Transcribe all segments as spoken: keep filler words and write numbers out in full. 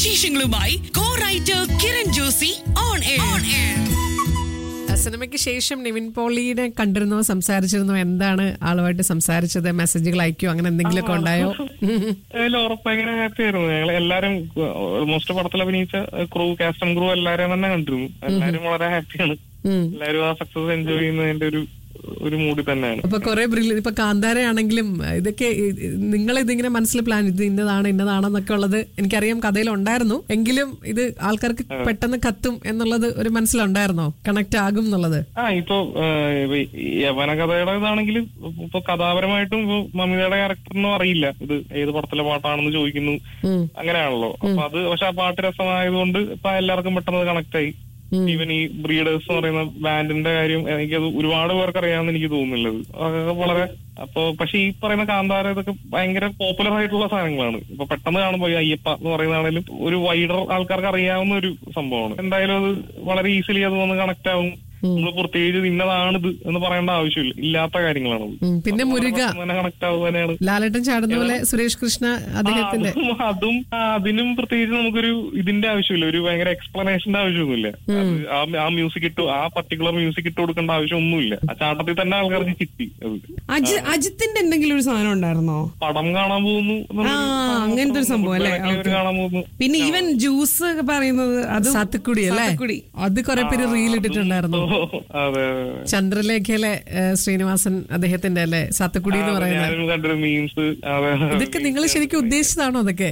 വിശേഷങ്ങളുമായി കോ writer Kiran Josy on air. സിനിമയ്ക്ക് ശേഷം നിവിൻ പോളിനെ കണ്ടിരുന്നോ, സംസാരിച്ചിരുന്നോ? എന്താണ് ആളുമായിട്ട് സംസാരിച്ചത്? മെസ്സേജുകൾ അയക്കോ, അങ്ങനെ എന്തെങ്കിലുമൊക്കെ ഉണ്ടായോ? ഉറപ്പായി ഹാപ്പി ആയിരുന്നു. ഞങ്ങൾ എല്ലാരും ഓൾമോസ്റ്റ് പടത്തിൽ അഭിനയിച്ച ക്രൂ, കാസ്റ്റ് ആൻഡ് ക്രൂ എല്ലാരും തന്നെ കണ്ടിരുന്നു. എല്ലാരും വളരെ ഹാപ്പിയാണ്. എല്ലാരും ആ സക്സസ് എൻജോയ് ചെയ്യുന്നതിന്റെ ഒരു ഒരു മൂഡ് തന്നെയാണ്. അപ്പൊ കുറെ ഇപ്പൊ കാന്താരയാണെങ്കിലും ഇതൊക്കെ നിങ്ങൾ ഇതിങ്ങനെ മനസ്സിൽ പ്ലാൻ ഇത് ഇന്നതാണ് ഇന്നതാണെന്നൊക്കെ ഉള്ളത് എനിക്കറിയാം, കഥയിൽ ഉണ്ടായിരുന്നു. എങ്കിലും ഇത് ആൾക്കാർക്ക് പെട്ടെന്ന് കത്തും എന്നുള്ളത് ഒരു മനസ്സിലുണ്ടായിരുന്നോ, കണക്ട് ആകും എന്നുള്ളത്? ആ ഇപ്പൊ യവന കഥയുടെ ഇതാണെങ്കിലും ഇപ്പൊ കഥാപരമായിട്ടും ഇപ്പൊ മമിതയുടെ ക്യാരക്ടറിനും അറിയില്ല ഇത് ഏത് പടത്തിലെ പാട്ടാണെന്ന് ചോദിക്കുന്നു, അങ്ങനെയാണല്ലോ. അപ്പൊ അത് പക്ഷെ ആ പാട്ട് രസമായതുകൊണ്ട് ഇപ്പൊ എല്ലാവർക്കും പെട്ടെന്ന് കണക്ട് ആയി. ഈവൻ ഈ ബ്രീഡേഴ്സ് എന്ന് പറയുന്ന ബാൻഡിന്റെ കാര്യം എനിക്കത് ഒരുപാട് പേർക്ക് അറിയാമെന്ന് എനിക്ക് തോന്നുന്നുള്ളത്. അതൊക്കെ വളരെ അപ്പൊ പക്ഷെ ഈ പറയുന്ന കാന്താര ഇതൊക്കെ ഭയങ്കര പോപ്പുലർ ആയിട്ടുള്ള സാധനങ്ങളാണ്. ഇപ്പൊ പെട്ടെന്ന് കാണുമ്പോ ഈ അയ്യപ്പ എന്ന് പറയുന്നതാണെങ്കിലും ഒരു വൈഡർ ആൾക്കാർക്ക് അറിയാവുന്ന ഒരു സംഭവമാണ്. എന്തായാലും അത് വളരെ ഈസിലി അത് വന്ന് കണക്ട് ആവും. നമ്മള് പ്രത്യേകിച്ച് ഇന്നതാണിത് എന്ന് പറയേണ്ട ആവശ്യമില്ല, ഇല്ലാത്ത കാര്യങ്ങളാണ്. പിന്നെ മുരുക കണക്ട് ആവുന്നതാണ്. ലാലേട്ടൻ ചാടുന്ന പോലെ സുരേഷ് കൃഷ്ണ അദ്ദേഹത്തിന്റെ അതും അതിനും പ്രത്യേകിച്ച് നമുക്കൊരു ഇതിന്റെ ആവശ്യമില്ല, ഒരു ഭയങ്കര എക്സ്പ്ലനേഷന്റെ ആവശ്യമൊന്നുമില്ല. ആ മ്യൂസിക് ഇട്ടു ആ പർട്ടിക്കുലർ മ്യൂസിക് ഇട്ട് കൊടുക്കേണ്ട ആവശ്യമൊന്നുമില്ല. ആ ചാട്ടത്തിൽ തന്നെ ആൾക്കാർക്ക് കിട്ടി. അത് അജിത്തിന്റെ എന്തെങ്കിലും ഒരു സാധനം ഉണ്ടായിരുന്നോ? പടം കാണാൻ പോകുന്നു, അങ്ങനത്തെ ഒരു സംഭവം അല്ലേ? കാണാൻ പോകുന്നു. പിന്നെ ഈവൻ ജ്യൂസ് ഒക്കെ പറയുന്നത് അത് സാത്തുക്കുടി അല്ലേ? അത് കുറെ പേര് റീൽ ഇട്ടിട്ടുണ്ടായിരുന്നു. ചന്ദ്രലേഖയിലെ ശ്രീനിവാസൻ അദ്ദേഹത്തിന്റെ അല്ലേ സാത്തുക്കുടി എന്ന് പറയുന്നത്? ഇതൊക്കെ നിങ്ങൾ ശരിക്കും ഉദ്ദേശിച്ചതാണോ അതൊക്കെ?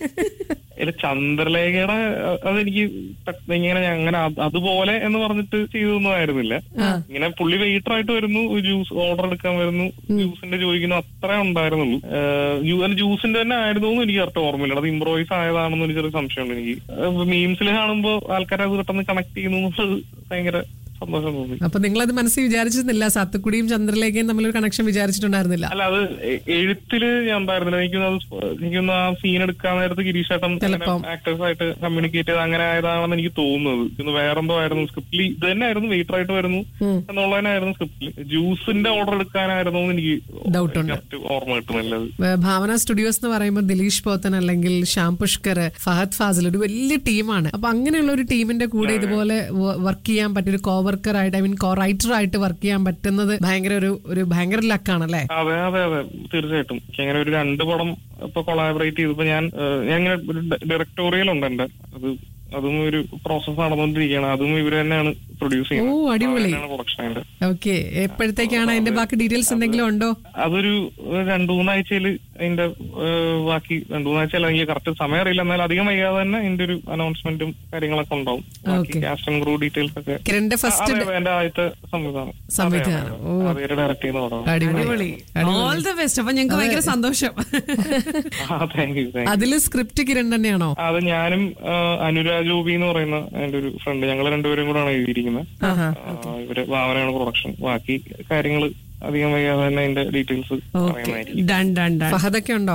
ചന്ദ്രലേഖയുടെ അതെനിക്ക് ഇങ്ങനെ അങ്ങനെ അതുപോലെ എന്ന് പറഞ്ഞിട്ട് ചെയ്തൊന്നും ആയിരുന്നില്ല. ഇങ്ങനെ പുള്ളി വെയിറ്റർ ആയിട്ട് വരുന്നു, ജ്യൂസ് ഓർഡർ എടുക്കാൻ വരുന്നു, ജ്യൂസിന്റെ ചോദിക്കുന്നു, അത്രേ ഉണ്ടായിരുന്നുള്ളൂ. ജ്യൂസിന്റെ തന്നെ ആയിരുന്നു എന്ന് എനിക്ക് കറക്റ്റ് ഓർമ്മയില്ല. അത് ഇംപ്രോവൈസ് ആയതാണെന്ന് ഒരു ചെറിയ സംശയമുണ്ട് എനിക്ക്. മീംസിൽ കാണുമ്പോ ആൾക്കാരെ അത് പെട്ടെന്ന് കണക്ട് ചെയ്യുന്നു, ഭയങ്കര സന്തോഷം തോന്നി. അപ്പൊ നിങ്ങളത് മനസ്സിൽ വിചാരിച്ചിരുന്നില്ല? സാത്തുക്കുടിയും ചന്ദ്രലേഖയും തമ്മിലൊരു കണക്ഷൻ വിചാരിച്ചിട്ടുണ്ടായിരുന്നില്ല? അല്ല, അത് എഴുത്തില് ഞാൻ ഉണ്ടായിരുന്നില്ല. എനിക്കൊന്ന് എനിക്കൊന്ന് ആ സീൻ എടുക്കാൻ നേരത്ത് ഗിരീഷ് ഏട്ടൻ ആക്ടേഴ്സ് ആയിട്ട് കമ്മ്യൂണിക്കേറ്റ് ചെയ്ത് അങ്ങനെ ആയതാണെന്ന് എനിക്ക് തോന്നുന്നത്. ഇന്ന് വേറെന്തോ ആയിരുന്നു സ്ക്രിപ്റ്റിൽ. ഇത് തന്നെ ആയിരുന്നു, വെയിറ്റർ ആയിട്ട് വരുന്നു എന്നുള്ളതിനായിരുന്നു സ്ക്രിപ്റ്റിൽ. ജ്യൂസിന്റെ ഓർഡർ എടുക്കാനായിരുന്നു എന്ന് എനിക്ക് ഡൗട്ട് ഉണ്ട്, ഓർമ്മ കിട്ടുന്നില്ല. ഭാവന സ്റ്റുഡിയോസ് എന്ന് പറയുമ്പോൾ ദിലീഷ് പോത്തൻ അല്ലെങ്കിൽ ശ്യാം പുഷ്കർ, ഫഹദ് ഫാസിൽ, ഒരു വലിയ ടീമാണ്. അപ്പൊ അങ്ങനെയുള്ള ഒരു ടീമിന്റെ കൂടെ ഇതുപോലെ വർക്ക് ചെയ്യാൻ പറ്റിയ ഒരു കോവർ വർക്കറായിട്ട് ഐ മീൻ കോ റൈറ്റർ ആയിട്ട് വർക്ക് ചെയ്യാൻ പറ്റുന്നത് ഭയങ്കര ഒരു ഒരു ഭയങ്കര ലക്കാണല്ലേ? അതെ അതെ അതെ തീർച്ചയായിട്ടും. അങ്ങനെ ഒരു രണ്ട് പടം ഇപ്പൊ കൊളാബറേറ്റ് ചെയ്തപ്പോ ഞാൻ ഞാൻ ഇങ്ങനെ ഒരു ഡയറക്ടോറിയൽ ഉണ്ട് എന്റെ. അത് അതും ഒരു പ്രോസസ് നടന്നുകൊണ്ടിരിക്കുകയാണ്. അതും ഇവര് തന്നെയാണ് പ്രൊഡ്യൂസ് ചെയ്യുന്നത്. ഓ അടിപൊളി. പ്രൊഡക്ഷൻ. ഓക്കെ, എപ്പോഴത്തേക്കാണ് അതിന്റെ ബാക്കി ഡീറ്റെയിൽസ് എന്തെങ്കിലും ഉണ്ടോ? അതൊരു രണ്ടു മൂന്നാഴ്ചയിൽ അതിന്റെ ബാക്കി രണ്ടു മൂന്നാഴ്ച അല്ലെങ്കിൽ കറക്റ്റ് സമയം അറിയില്ല, എന്നാൽ അധികം വൈകാതെ തന്നെ അതിന്റെ ഒരു അനൗൺസ്മെന്റും കാര്യങ്ങളൊക്കെ ഉണ്ടാവും. കാസ്റ്റ് ആൻഡ് ക്രൂ ഡീറ്റെയിൽസ് ഒക്കെ കിരണിന്റെ ഫസ്റ്റ് എന്റെ ആദ്യത്തെ സംവിധാനം സംവിധാനം അവര് ഡയറക്ട് ചെയ്യുന്ന പടമാണ്. അടിപൊളി. All the best. അപ്പൊ ഞങ്ങൾക്ക് ഭയങ്കര സന്തോഷം. Thank you. അതില് സ്ക്രിപ്റ്റ് കിരൺ തന്നെയാണോ? അത് ഞാനും അനുരാഗ് ജോബി എന്ന് പറയുന്ന എന്റെ ഒരു ഫ്രണ്ട്, ഞങ്ങൾ രണ്ടുപേരും കൂടെയാണ് എഴുതിയിരിക്കുന്നത്. ഇവര് ഭാവനയാണ് പ്രൊഡക്ഷൻ. ബാക്കി കാര്യങ്ങള് അധികം വൈകാതെ തന്നെ അതിന്റെ ഡീറ്റെയിൽസ് പറയുന്നതായിരിക്കും. ഫഹദൊക്കെ ഉണ്ടോ?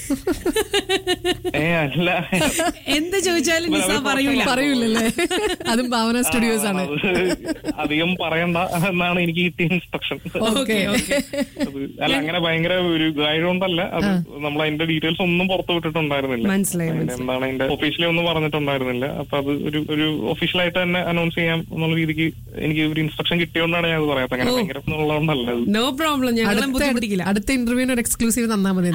ഏ അല്ല, എന്ത് ചോദിച്ചാലും പറയൂലല്ലേ? അതും ഭാവന സ്റ്റുഡിയോസ് ആണ്. അധികം പറയണ്ട എന്നാണ് എനിക്ക് കിട്ടിയ ഇൻസ്ട്രക്ഷൻ. അല്ല, അങ്ങനെ ഭയങ്കര ഒരു ഗൈഡ് കൊണ്ടല്ല, അത് നമ്മൾ അതിന്റെ ഡീറ്റെയിൽസ് ഒന്നും പുറത്തു വിട്ടിട്ടുണ്ടായിരുന്നില്ല. എന്താണ് അതിന്റെ ഒഫീഷ്യലി ഒന്നും പറഞ്ഞിട്ടുണ്ടായിരുന്നില്ല. അപ്പൊ അത് ഒരു ഒരു ഒഫീഷ്യലായിട്ട് തന്നെ അനൗൺസ് ചെയ്യാം എന്നുള്ള രീതിക്ക് എനിക്ക് ഒരു ഇൻസ്ട്രക്ഷൻ കിട്ടിയോണ്ടാണ് ഞാൻ അത് പറയാത്തത്. അങ്ങനെ ഭയങ്കര എന്നുള്ളതുകൊണ്ടല്ല. No problem. അടുത്ത ഇന്റർവ്യൂവിന് ഒരു എക്സ്ക്ലൂസീവ് തന്നാൽ മതി.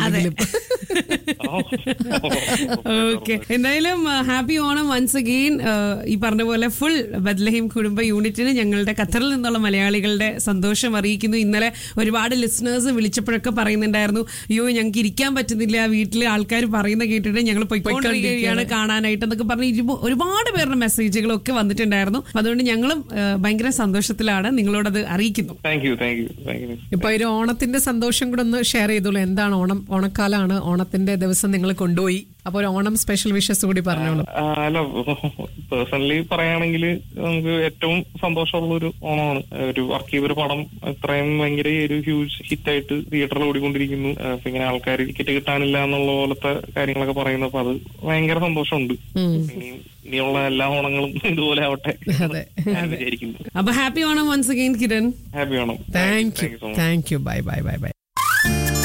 ഓക്കെ, എന്തായാലും ഹാപ്പി ഓണം വൺസ് അഗെയിൻ. ഈ പറഞ്ഞ പോലെ ഫുൾ ബത്ലഹേം കുടുംബ യൂണിറ്റിന് ഞങ്ങളുടെ ഖത്തറിൽ നിന്നുള്ള മലയാളികളുടെ സന്തോഷം അറിയിക്കുന്നു. ഇന്നലെ ഒരുപാട് ലിസണേഴ്സ് വിളിച്ചപ്പോഴൊക്കെ പറയുന്നുണ്ടായിരുന്നു, അയ്യോ ഞങ്ങൾക്ക് ഇരിക്കാൻ പറ്റുന്നില്ല, വീട്ടിലെ ആൾക്കാർ പറയുന്ന കേട്ടിട്ട് ഞങ്ങൾ പോയിക്കൊണ്ടിരിക്കുകയാണ് കാണാനായിട്ട് എന്നൊക്കെ പറഞ്ഞ് ഒരുപാട് പേരുടെ മെസ്സേജുകളൊക്കെ വന്നിട്ടുണ്ടായിരുന്നു. അതുകൊണ്ട് ഞങ്ങളും ഭയങ്കര സന്തോഷത്തിലാണ്, നിങ്ങളോടത് അറിയിക്കുന്നു. Thank you thank you thank you. ഇപ്പൊ ഒരു ഓണത്തിന്റെ സന്തോഷം കൂടെ ഒന്ന് ഷെയർ ചെയ്തോളൂ. എന്താണ് ഓണം? ഓണക്കാലാണ്, ഓണത്തിന്റെ ദിവസം നിങ്ങൾ കൊണ്ടുപോയി. അപ്പൊ ഒരു ഓണം സ്പെഷ്യൽ വിഷസ് കൂടി പറഞ്ഞോളൂ. അല്ല, പേഴ്സണലി പറയുകയാണെങ്കിൽ നമുക്ക് ഏറ്റവും സന്തോഷമുള്ള ഒരു ഓണമാണ്. ഒരു വർക്ക് ചെയ്തൊരു പടം ഇത്രയും ഭയങ്കര ഒരു ഹ്യൂജ് ഹിറ്റായിട്ട് തിയേറ്ററിൽ ഓടിക്കൊണ്ടിരിക്കുന്നു. അപ്പൊ ഇങ്ങനെ ആൾക്കാർ ടിക്കറ്റ് കിട്ടാനില്ല എന്നുള്ള പോലത്തെ കാര്യങ്ങളൊക്കെ പറയുന്നപ്പോ അത് ഭയങ്കര സന്തോഷമുണ്ട്. ഇനിയും ഇനിയുള്ള എല്ലാ ഓണങ്ങളും ഇതുപോലെ ആവട്ടെ വിചാരിക്കുന്നു. അപ്പൊ happy Onam once again Kiran. Happy Onam. Thank you thank you. Bye bye bye bye.